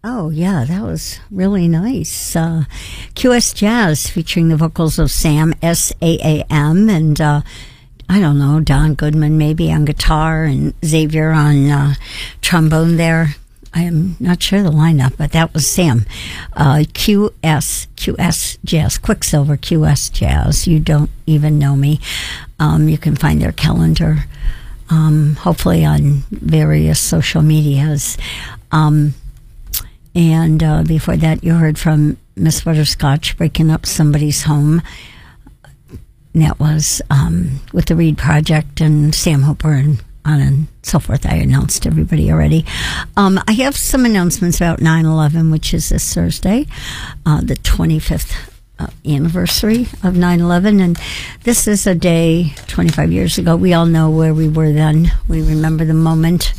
Oh, yeah, that was really nice. QS Jazz featuring the vocals of Sam, S-A-A-M, and I don't know, Don Goodman maybe on guitar and Xavier on trombone there. I am not sure the lineup, but that was Sam. QS Jazz, Quicksilver QS Jazz. You don't even know me. You can find their calendar, hopefully on various social medias. And before that, you heard from Miss Butterscotch, Breaking Up Somebody's Home. That was with the Reed Project and Sam Hooper and on and so forth. I announced to everybody already. I have some announcements about 9/11, which is this Thursday, the 25th anniversary of 9/11. And this is a day 25 years ago. We all know where we were then. We remember the moment.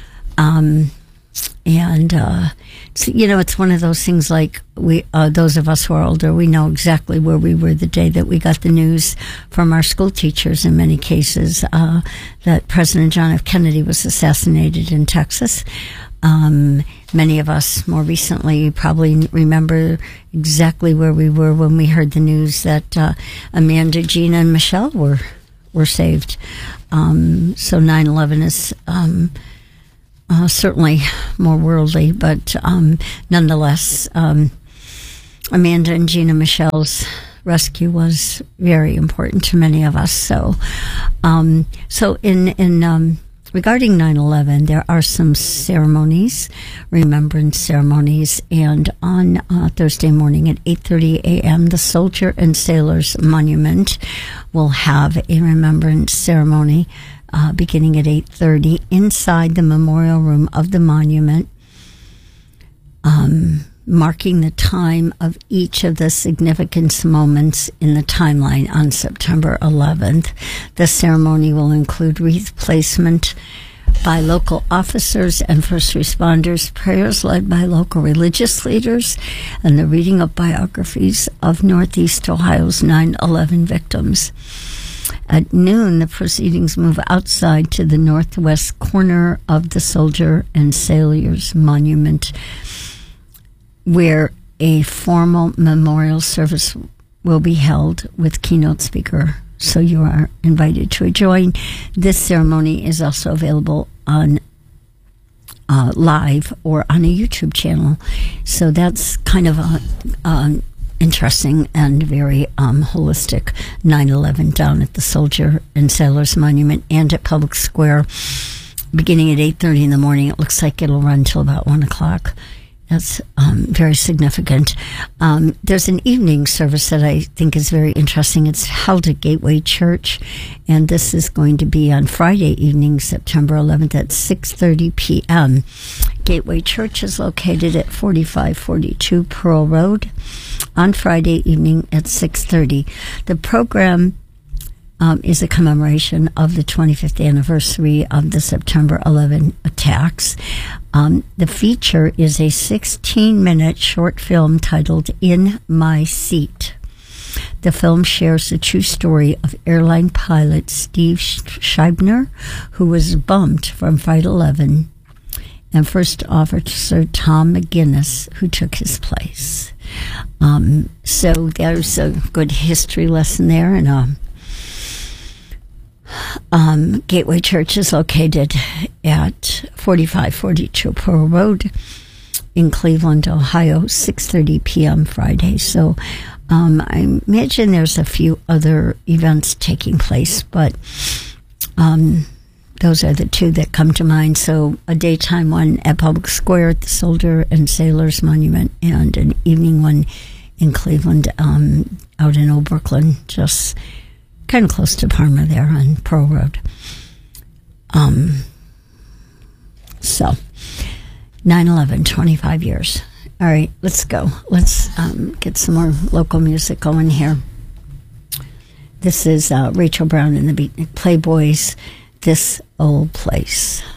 It's one of those things like those of us who are older, we know exactly where we were the day that we got the news from our school teachers in many cases, that President John F. Kennedy was assassinated in Texas. Many of us more recently probably remember exactly where we were when we heard the news that Amanda, Gina, and Michelle were saved. So 9/11 is certainly more worldly, but nonetheless, Amanda and Gina Michelle's rescue was very important to many of us. So in regarding 9/11, there are some ceremonies, remembrance ceremonies, and on Thursday morning at 8:30 a.m., the Soldier and Sailors Monument will have a remembrance ceremony beginning at 8:30 inside the memorial room of the monument, marking the time of each of the significance moments in the timeline on September 11th. The ceremony will include wreath placement by local officers and first responders, prayers led by local religious leaders, and the reading of biographies of Northeast Ohio's 9/11 victims. At noon, the proceedings move outside to the northwest corner of the Soldier and Sailors Monument, where a formal memorial service will be held with keynote speaker. So you are invited to join. This ceremony is also available on live or on a YouTube channel. So that's kind of a interesting and very holistic 9/11 down at the Soldier and Sailors Monument and at Public Square, beginning at 8:30 in the morning. It looks like it'll run till about 1 o'clock. That's very significant. There's an evening service that I think is very interesting. It's held at Gateway Church, and this is going to be on Friday evening, September 11th at 6:30 p.m. Gateway Church is located at 4542 Pearl Road on Friday evening at 6:30. The program is a commemoration of the 25th anniversary of the September 11 attacks. The feature is a 16-minute short film titled In My Seat. The film shares the true story of airline pilot Steve Scheibner, who was bumped from Flight 11, and First Officer Tom McGinnis, who took his place. So there's a good history lesson there, and Gateway Church is located at 4542 Pearl Road in Cleveland, Ohio, 6:30 p.m. Friday. So I imagine there's a few other events taking place, but those are the two that come to mind. So a daytime one at Public Square at the Soldier and Sailors Monument, and an evening one in Cleveland, out in Old Brooklyn, just kind of close to Parma there on Pearl Road. So 9/11, 25 years. All right, let's go. Let's get some more local music going here. This is Rachel Brown and the Beatnik Playboys, This Old Place.